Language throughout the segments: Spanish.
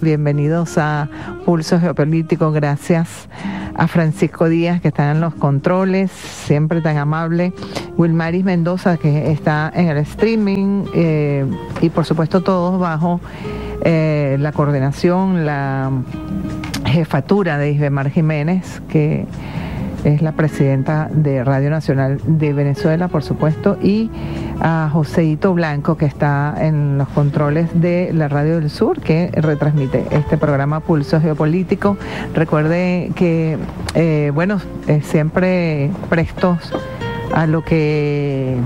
Bienvenidos a Pulso Geopolítico. Gracias a Francisco Díaz, que está en los controles, siempre tan amable. Wilmaris Mendoza, que está en el streaming. Y por supuesto todos bajo la coordinación, la jefatura de Isbemar Jiménez, que es la presidenta de Radio Nacional de Venezuela, por supuesto, y a Joseito Blanco, que está en los controles de la Radio del Sur, que retransmite este programa Pulso Geopolítico. Recuerde que, siempre prestos a lo que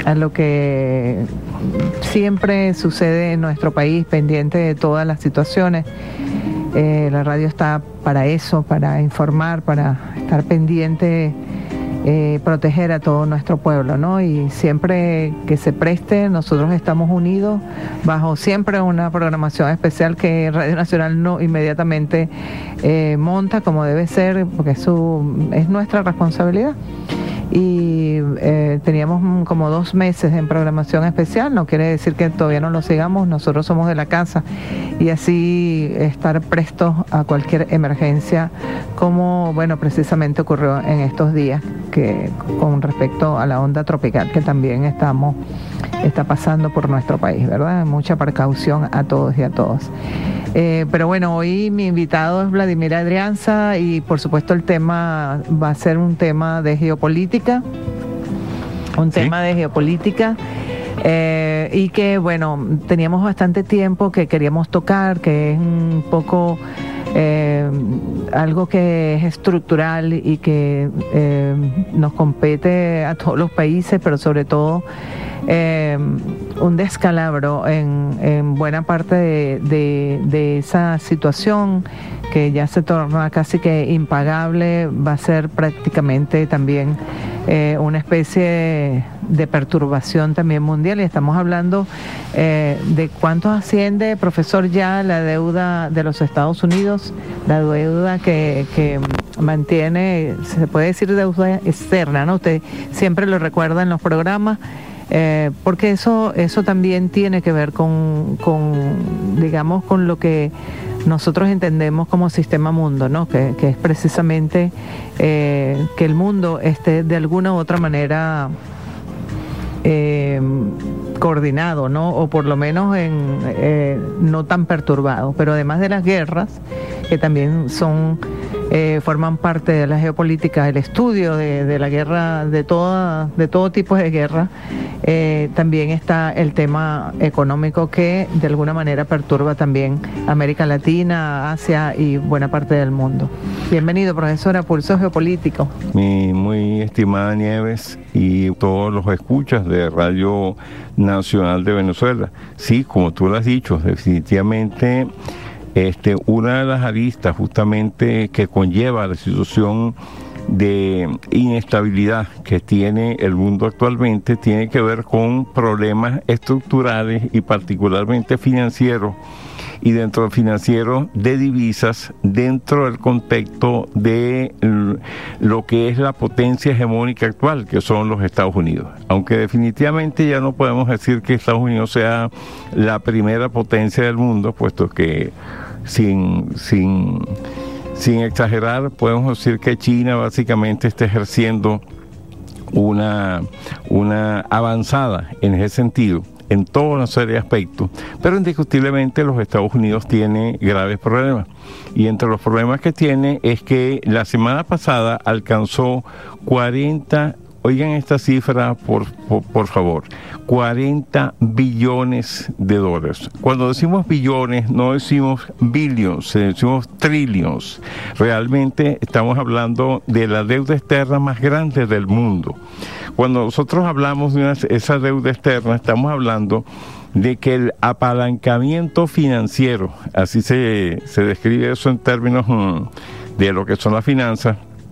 siempre sucede en nuestro país, pendiente de todas las situaciones. La radio está para eso, para informar, para estar pendiente, proteger a todo nuestro pueblo, ¿no? Y siempre que se preste, nosotros estamos unidos bajo siempre una programación especial que Radio Nacional no inmediatamente monta como debe ser, porque eso es nuestra responsabilidad. Y teníamos como 2 meses en programación especial, no quiere decir que todavía no lo sigamos, nosotros somos de la casa, y así estar prestos a cualquier emergencia, como precisamente ocurrió en estos días, que con respecto a la onda tropical que también está pasando por nuestro país, ¿verdad? Mucha precaución a todos y a todas. Pero hoy mi invitado es Vladimir Adrianza, y por supuesto el tema va a ser un tema de geopolítica, y que teníamos bastante tiempo que queríamos tocar, que es un poco algo que es estructural y que nos compete a todos los países, pero sobre todo un descalabro en buena parte de esa situación que ya se torna casi que impagable. Va a ser prácticamente también una especie de perturbación también mundial, y estamos hablando de cuánto asciende, profesor, ya la deuda de los Estados Unidos, la deuda que mantiene, se puede decir deuda externa, ¿no? Usted siempre lo recuerda en los programas, porque eso también tiene que ver con lo que nosotros entendemos como sistema mundo, ¿no? Que es precisamente que el mundo esté de alguna u otra manera coordinado, ¿no? O por lo menos no tan perturbado. Pero además de las guerras, que también forman parte de la geopolítica, el estudio de la guerra, de todo tipo de guerra, también está el tema económico, que de alguna manera perturba también América Latina, Asia y buena parte del mundo. Bienvenido, profesor, a Pulso Geopolítico. Mi muy estimada Nieves y todos los escuchas de Radio Nacional de Venezuela. Sí, como tú lo has dicho, definitivamente una de las aristas justamente que conlleva la situación de inestabilidad que tiene el mundo actualmente tiene que ver con problemas estructurales y particularmente financieros, y dentro del financiero de divisas, dentro del contexto de lo que es la potencia hegemónica actual, que son los Estados Unidos. Aunque definitivamente ya no podemos decir que Estados Unidos sea la primera potencia del mundo, puesto que sin exagerar, podemos decir que China básicamente está ejerciendo una avanzada en ese sentido, en toda una serie de aspectos, pero indiscutiblemente los Estados Unidos tienen graves problemas, y entre los problemas que tiene es que la semana pasada alcanzó 40, oigan esta cifra por favor, 40 billones de dólares. Cuando decimos billones, no decimos billions, decimos trillions. Realmente estamos hablando de la deuda externa más grande del mundo. Cuando nosotros hablamos de esa deuda externa, estamos hablando de que el apalancamiento financiero, así se describe eso en términos de lo que son las finanzas,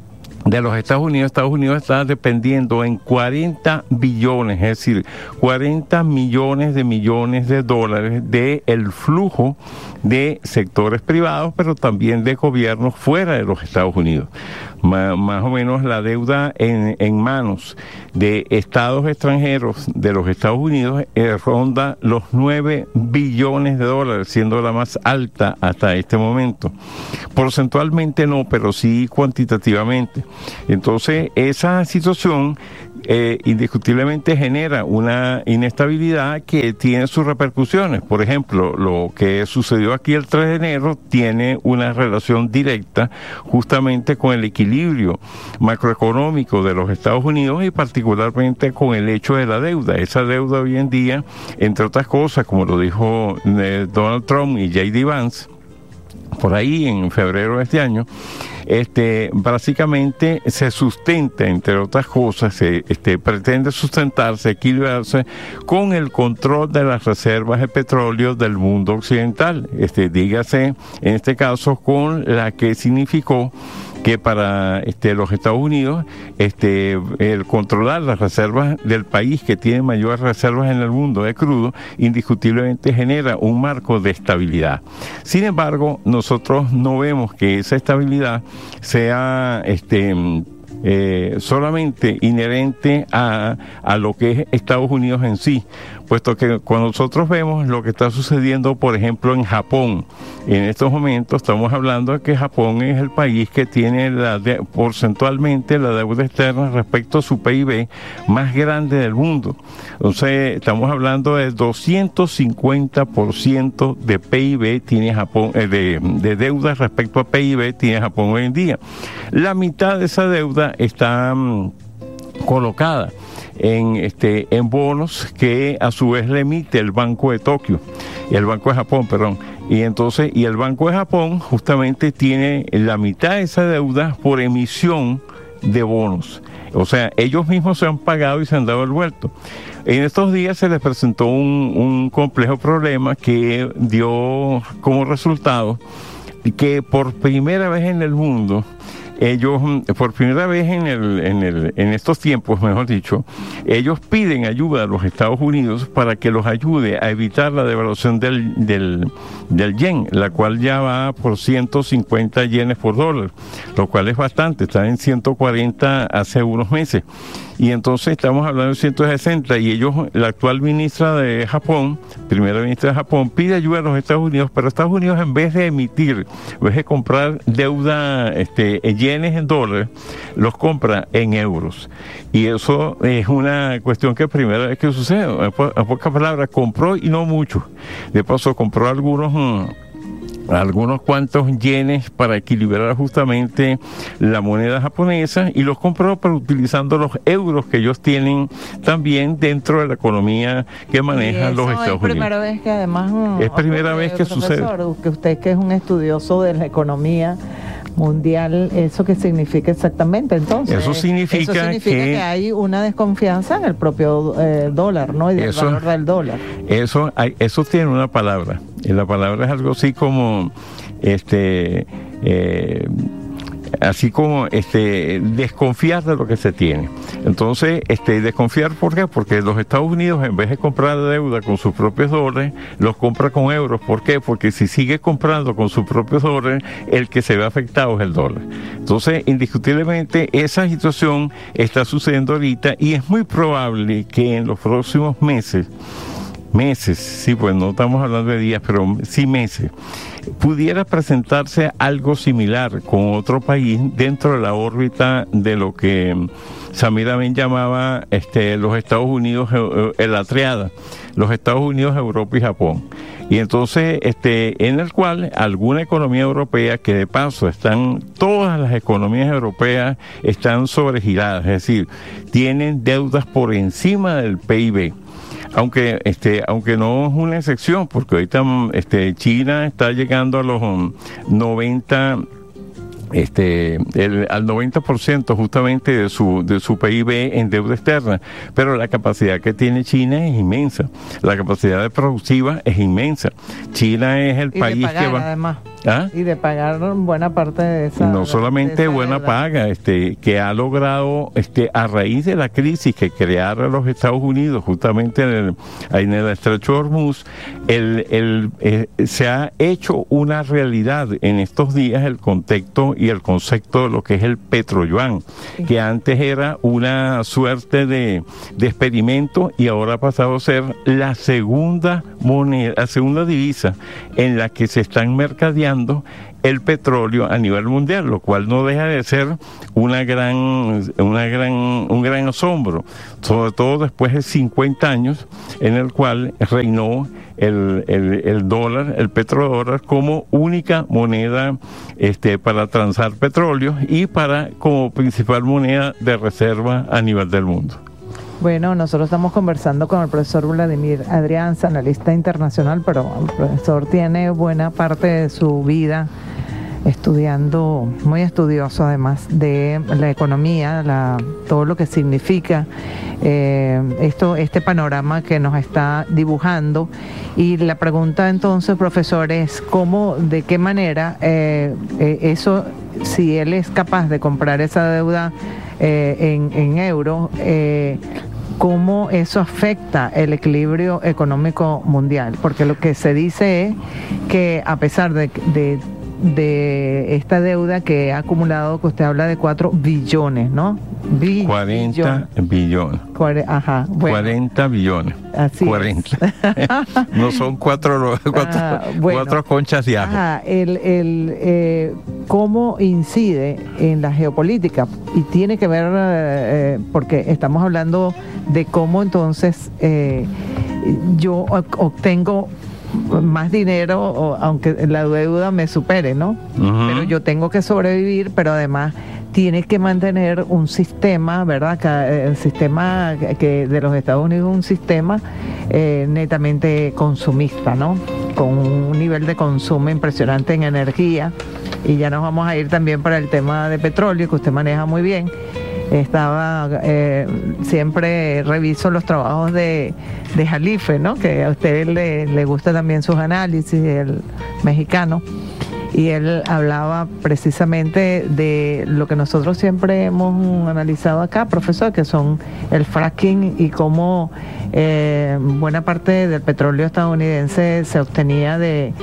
de los Estados Unidos está dependiendo en 40 billones, es decir, 40 millones de dólares del flujo de sectores privados, pero también de gobiernos fuera de los Estados Unidos. Más o menos la deuda en manos de estados extranjeros de los Estados Unidos ronda los 9 billones de dólares, siendo la más alta hasta este momento. Porcentualmente no, pero sí cuantitativamente. Entonces, esa situación indiscutiblemente genera una inestabilidad que tiene sus repercusiones. Por ejemplo, lo que sucedió aquí el 3 de enero tiene una relación directa justamente con el equilibrio macroeconómico de los Estados Unidos y particularmente con el hecho de la deuda. Esa deuda hoy en día, entre otras cosas, como lo dijo Donald Trump y J.D. Vance, por ahí en febrero de este año, básicamente se sustenta, entre otras cosas, pretende sustentarse, equilibrarse con el control de las reservas de petróleo del mundo occidental. Dígase, en este caso, con la que significó que para los Estados Unidos el controlar las reservas del país que tiene mayores reservas en el mundo de crudo indiscutiblemente genera un marco de estabilidad. Sin embargo, nosotros no vemos que esa estabilidad sea solamente inherente a lo que es Estados Unidos en sí, puesto que cuando nosotros vemos lo que está sucediendo, por ejemplo, en Japón, en estos momentos estamos hablando de que Japón es el país que tiene porcentualmente la deuda externa respecto a su PIB más grande del mundo. Entonces, estamos hablando de 250% de PIB tiene Japón, de deuda respecto a PIB tiene Japón hoy en día. La mitad de esa deuda está colocada en bonos que a su vez le emite el Banco de Tokio, el Banco de Japón, perdón. Y entonces, el Banco de Japón justamente tiene la mitad de esa deuda por emisión de bonos. O sea, ellos mismos se han pagado y se han dado el vuelto. En estos días se les presentó un complejo problema que dio como resultado que por primera vez en el mundo, ellos, por primera vez en estos tiempos, mejor dicho, ellos piden ayuda a los Estados Unidos para que los ayude a evitar la devaluación del yen, la cual ya va por 150 yenes por dólar, lo cual es bastante, está en 140 hace unos meses. Y entonces estamos hablando de 160 y ellos, la actual ministra de Japón, primera ministra de Japón, pide ayuda a los Estados Unidos, pero Estados Unidos en vez de emitir, en vez de comprar deuda yenes en dólares, los compra en euros. Y eso es una cuestión que primera vez que sucede. En pocas palabras, compró y no mucho. De paso, compró algunos cuantos yenes para equilibrar justamente la moneda japonesa y los compró pero utilizando los euros que ellos tienen también dentro de la economía que manejan los Estados Unidos. Es primera vez que además es primera vez que sucede. Que usted que es un estudioso de la economía mundial, ¿eso qué significa exactamente? Entonces, eso significa que hay una desconfianza en el propio dólar, ¿no? Y del valor del dólar. Eso tiene una palabra, y la palabra es algo así como desconfiar de lo que se tiene. Entonces, desconfiar, ¿por qué? Porque los Estados Unidos, en vez de comprar deuda con sus propios dólares, los compra con euros. ¿Por qué? Porque si sigue comprando con sus propios dólares, el que se ve afectado es el dólar. Entonces, indiscutiblemente, esa situación está sucediendo ahorita y es muy probable que en los próximos meses, sí, pues no estamos hablando de días, pero sí meses, pudiera presentarse algo similar con otro país dentro de la órbita de lo que Samir Amin llamaba los Estados Unidos, la triada, los Estados Unidos, Europa y Japón. Y entonces, en el cual alguna economía europea, que de paso todas las economías europeas están sobregiradas, es decir, tienen deudas por encima del PIB. Aunque no es una excepción, porque ahorita China está llegando a los 90, al 90% justamente de su PIB en deuda externa, pero la capacidad que tiene China es inmensa, la capacidad productiva es inmensa. China es el país que va, además. ¿Ah? Y de pagar buena parte de esa... No solamente buena paga, que ha logrado, a raíz de la crisis que crearon los Estados Unidos, justamente en el estrecho de Hormuz, se ha hecho una realidad en estos días el contexto y el concepto de lo que es el petroyuan, sí, que antes era una suerte de experimento y ahora ha pasado a ser la segunda moneda, la segunda divisa en la que se están mercadeando el petróleo a nivel mundial, lo cual no deja de ser un gran asombro, sobre todo después de 50 años en el cual reinó el dólar, el petrodólar, como única moneda para transar petróleo y como principal moneda de reserva a nivel del mundo. Bueno, nosotros estamos conversando con el profesor Vladimir Adrianza, analista internacional, pero el profesor tiene buena parte de su vida estudiando, muy estudioso además, de la economía, todo lo que significa este panorama que nos está dibujando. Y la pregunta entonces, profesor, es de qué manera eso, si él es capaz de comprar esa deuda en euros, cómo eso afecta el equilibrio económico mundial, porque lo que se dice es que a pesar de esta deuda que ha acumulado, que usted habla de 4 billones, ¿no? 40 billones. Ajá, bueno. 40 billones. Así 40. No son cuatro conchas de ajo. Ajá, cómo incide en la geopolítica, y tiene que ver, porque estamos hablando de cómo entonces yo obtengo más dinero, aunque la deuda me supere, ¿no? Uh-huh. Pero yo tengo que sobrevivir, pero además tiene que mantener un sistema, ¿verdad? El sistema que de los Estados Unidos es un sistema netamente consumista, ¿no? Con un nivel de consumo impresionante en energía, y ya nos vamos a ir también para el tema de petróleo, que usted maneja muy bien. Siempre reviso los trabajos de Jalife, ¿no? Que a usted le gusta también sus análisis, el mexicano, y él hablaba precisamente de lo que nosotros siempre hemos analizado acá, profesor, que son el fracking y cómo buena parte del petróleo estadounidense se obtenía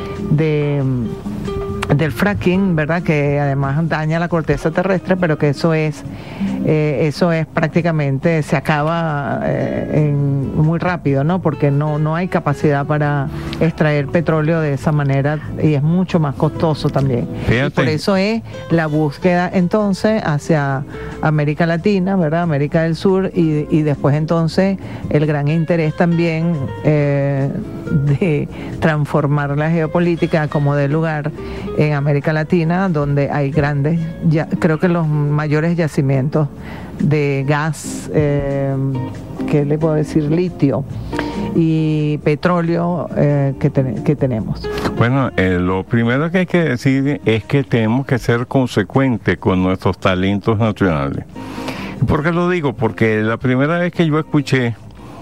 del fracking, ¿verdad? Que además daña la corteza terrestre, pero que eso es prácticamente, se acaba muy rápido, ¿no? Porque no hay capacidad para extraer petróleo de esa manera, y es mucho más costoso también. Fíjate. Y por eso es la búsqueda entonces hacia América Latina, ¿verdad? América del Sur, y después entonces el gran interés también de transformar la geopolítica como de lugar en América Latina, donde hay creo que los mayores yacimientos de gas, ¿qué le puedo decir? Litio y petróleo que tenemos. Bueno, lo primero que hay que decir es que tenemos que ser consecuentes con nuestros talentos nacionales. ¿Por qué lo digo? Porque la primera vez que yo escuché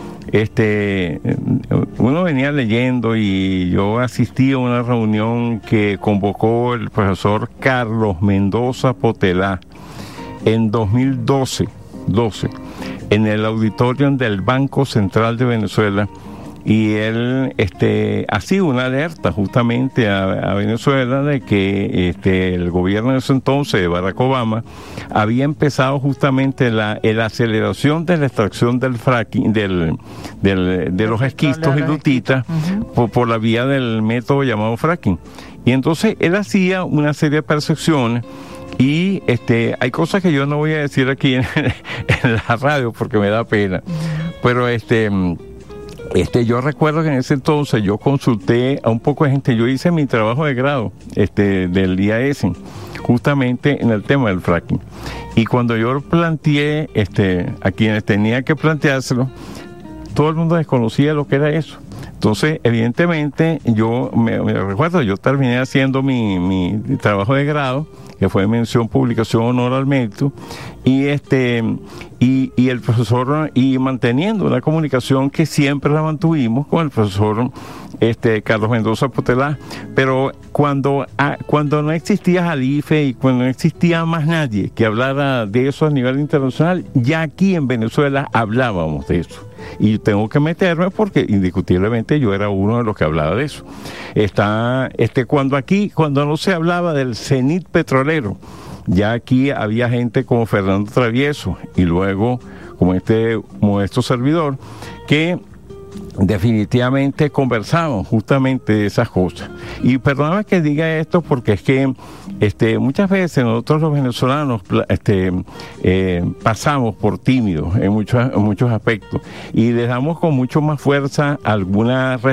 uno venía leyendo, y yo asistí a una reunión que convocó el profesor Carlos Mendoza Potelá en 2012 en el auditorium del Banco Central de Venezuela, y él hacía una alerta justamente a Venezuela de que el gobierno de ese entonces, de Barack Obama, había empezado justamente la aceleración de la extracción del fracking, de los esquistos y lutitas, uh-huh, por la vía del método llamado fracking. Y entonces él hacía una serie de percepciones, y hay cosas que yo no voy a decir aquí en la radio porque me da pena, pero yo recuerdo que en ese entonces yo consulté a un poco de gente. Yo hice mi trabajo de grado del IAS justamente en el tema del fracking, y cuando yo lo planteé a quienes tenía que planteárselo, todo el mundo desconocía lo que era eso. Entonces, evidentemente, yo me recuerdo, yo terminé haciendo mi trabajo de grado, que fue mención, publicación, honor al mérito, y el profesor, y manteniendo una comunicación que siempre la mantuvimos con el profesor Carlos Mendoza Potelá, pero cuando no existía Jalife y cuando no existía más nadie que hablara de eso a nivel internacional, ya aquí en Venezuela hablábamos de eso. Y tengo que meterme porque indiscutiblemente yo era uno de los que hablaba de eso. Cuando no se hablaba del cenit petrolero, ya aquí había gente como Fernando Travieso y luego como este modesto servidor que definitivamente conversamos justamente de esas cosas. Y perdóname que diga esto porque es que muchas veces nosotros los venezolanos pasamos por tímidos en muchos aspectos y les damos con mucho más fuerza alguna